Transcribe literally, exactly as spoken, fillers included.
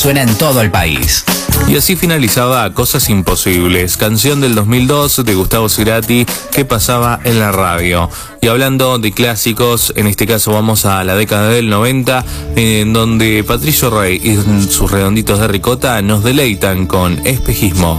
suena en todo el país. Y así finalizaba Cosas Imposibles, canción del dos mil dos de Gustavo Cerati que pasaba en la radio. Y hablando de clásicos, en este caso vamos a la década del noventa, en donde Patricio Rey y sus redonditos de ricota nos deleitan con Espejismo.